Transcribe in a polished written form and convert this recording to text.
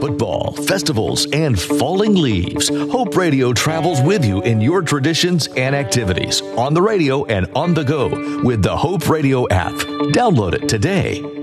football, festivals, and falling leaves, Hope Radio travels with you in your traditions and activities on the radio and on the go with the Hope Radio app. Download it today.